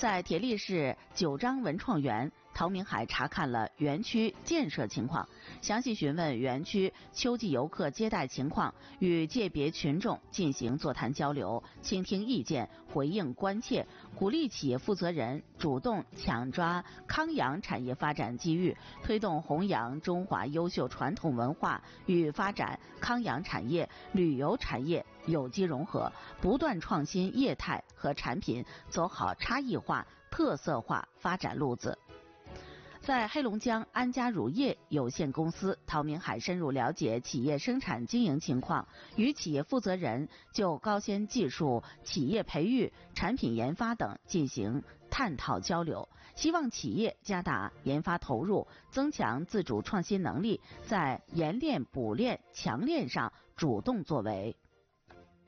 在铁力市九张文创园，陶明海查看了园区建设情况，详细询问园区秋季游客接待情况，与界别群众进行座谈交流，倾听意见，回应关切，鼓励企业负责人主动抢抓康养产业发展机遇，推动弘扬中华优秀传统文化与发展康养产业、旅游产业有机融合，不断创新业态和产品，走好差异化、特色化发展路子。在黑龙江安佳乳业有限公司，陶明海深入了解企业生产经营情况，与企业负责人就高新技术、企业培育、产品研发等进行探讨交流，希望企业加大研发投入，增强自主创新能力，在研练、补练、强练上主动作为。